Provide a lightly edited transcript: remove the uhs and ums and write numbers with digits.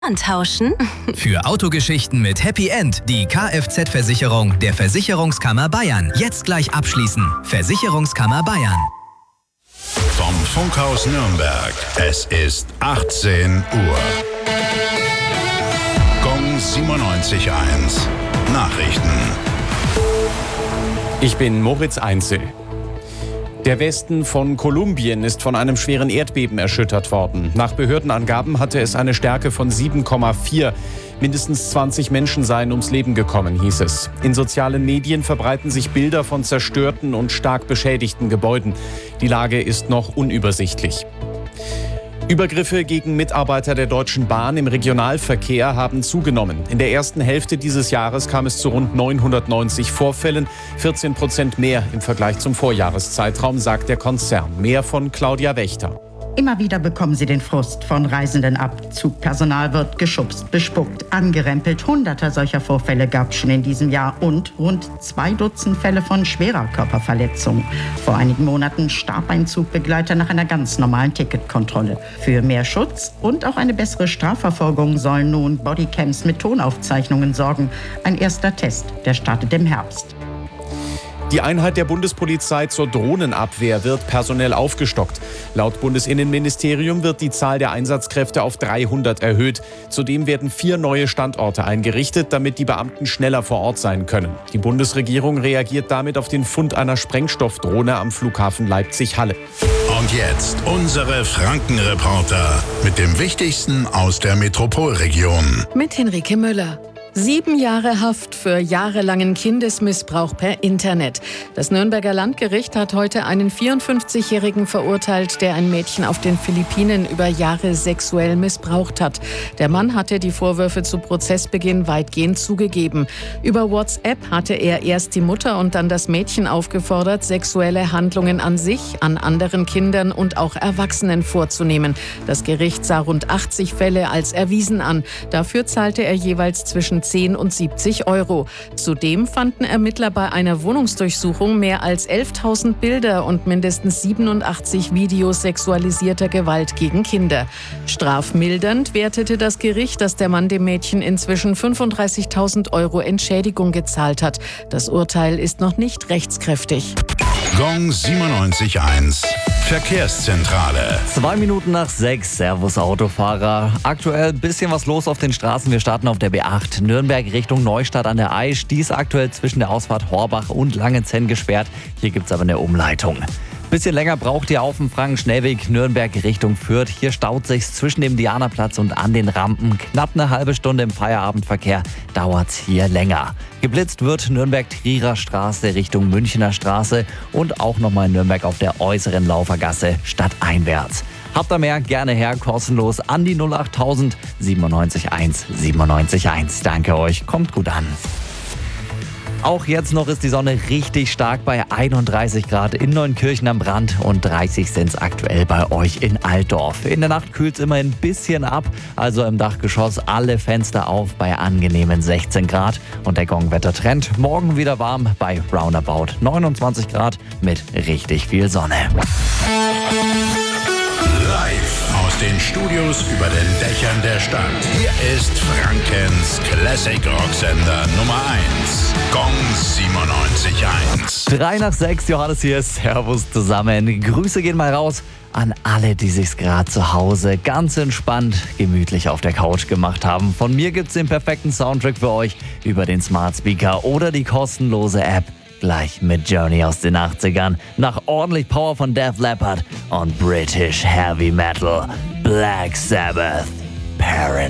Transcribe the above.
Tauschen? Für Autogeschichten mit Happy End die Kfz-Versicherung der Versicherungskammer Bayern. Jetzt gleich abschließen. Versicherungskammer Bayern. Vom Funkhaus Nürnberg. Es ist 18 Uhr. Gong 97.1. Nachrichten. Ich bin Moritz Einzel. Der Westen von Kolumbien ist von einem schweren Erdbeben erschüttert worden. Nach Behördenangaben hatte es eine Stärke von 7,4. Mindestens 20 Menschen seien ums Leben gekommen, hieß es. In sozialen Medien verbreiten sich Bilder von zerstörten und stark beschädigten Gebäuden. Die Lage ist noch unübersichtlich. Übergriffe gegen Mitarbeiter der Deutschen Bahn im Regionalverkehr haben zugenommen. In der ersten Hälfte dieses Jahres kam es zu rund 990 Vorfällen, 14% mehr im Vergleich zum Vorjahreszeitraum, sagt der Konzern. Mehr von Claudia Wächter. Immer wieder bekommen sie den Frust von Reisenden ab. Zugpersonal wird geschubst, bespuckt, angerempelt. Hunderte solcher Vorfälle gab es schon in diesem Jahr und rund 2 Dutzend Fälle von schwerer Körperverletzung. Vor einigen Monaten starb ein Zugbegleiter nach einer ganz normalen Ticketkontrolle. Für mehr Schutz und auch eine bessere Strafverfolgung sollen nun Bodycams mit Tonaufzeichnungen sorgen. Ein erster Test, der startet im Herbst. Die Einheit der Bundespolizei zur Drohnenabwehr wird personell aufgestockt. Laut Bundesinnenministerium wird die Zahl der Einsatzkräfte auf 300 erhöht. Zudem werden 4 neue Standorte eingerichtet, damit die Beamten schneller vor Ort sein können. Die Bundesregierung reagiert damit auf den Fund einer Sprengstoffdrohne am Flughafen Leipzig-Halle. Und jetzt unsere Frankenreporter mit dem Wichtigsten aus der Metropolregion. Mit Henrike Müller. 7 Jahre Haft für jahrelangen Kindesmissbrauch per Internet. Das Nürnberger Landgericht hat heute einen 54-Jährigen verurteilt, der ein Mädchen auf den Philippinen über Jahre sexuell missbraucht hat. Der Mann hatte die Vorwürfe zu Prozessbeginn weitgehend zugegeben. Über WhatsApp hatte er erst die Mutter und dann das Mädchen aufgefordert, sexuelle Handlungen an sich, an anderen Kindern und auch Erwachsenen vorzunehmen. Das Gericht sah rund 80 Fälle als erwiesen an. Dafür zahlte er jeweils zwischen 10 und 70 Euro. Zudem fanden Ermittler bei einer Wohnungsdurchsuchung mehr als 11.000 Bilder und mindestens 87 Videos sexualisierter Gewalt gegen Kinder. Strafmildernd wertete das Gericht, dass der Mann dem Mädchen inzwischen 35.000 Euro Entschädigung gezahlt hat. Das Urteil ist noch nicht rechtskräftig. Gong 97.1. Verkehrszentrale. 2 Minuten nach 6. Servus Autofahrer. Aktuell ein bisschen was los auf den Straßen. Wir starten auf der B8 Nürnberg Richtung Neustadt an der Aisch. Die ist aktuell zwischen der Ausfahrt Horbach und Langenzenn gesperrt. Hier gibt es aber eine Umleitung. Bisschen länger braucht ihr auf dem Franken-Schnellweg Nürnberg Richtung Fürth. Hier staut sich's zwischen dem Dianaplatz und an den Rampen. Knapp eine halbe Stunde im Feierabendverkehr dauert's hier länger. Geblitzt wird Nürnberg-Trierer Straße Richtung Münchner Straße und auch nochmal in Nürnberg auf der äußeren Laufergasse stadteinwärts. Habt ihr mehr? Gerne her, kostenlos an die 08000 97 97 1. Danke euch, kommt gut an. Auch jetzt noch ist die Sonne richtig stark bei 31 Grad in Neunkirchen am Brand und 30 sind's aktuell bei euch in Altdorf. In der Nacht kühlt's immerhin ein bisschen ab, also im Dachgeschoss alle Fenster auf bei angenehmen 16 Grad. Und der Gong-Wettertrend morgen wieder warm bei roundabout 29 Grad mit richtig viel Sonne. Live aus den Studios über den Dächern der Stadt. Hier ist Frankens Classic Rocksender Nummer 1. Gong 97.1. 3 nach 6, Johannes hier, Servus zusammen. Grüße gehen mal raus an alle, die sich's gerade zu Hause ganz entspannt, gemütlich auf der Couch gemacht haben. Von mir gibt's den perfekten Soundtrack für euch über den Smart Speaker oder die kostenlose App. Gleich mit Journey aus den 80ern, nach ordentlich Power von Def Leppard und British Heavy Metal, Black Sabbath, Paranoid.